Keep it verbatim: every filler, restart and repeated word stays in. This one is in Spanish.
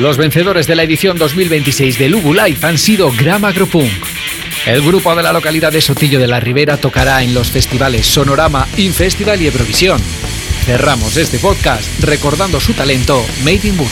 Los vencedores de la edición dos mil veintiséis de Lubu Live han sido Gram Agropunk. El grupo de la localidad de Sotillo de la Ribera tocará en los festivales Sonorama, Infestival y Eurovisión. Cerramos este podcast recordando su talento Made in Burgos.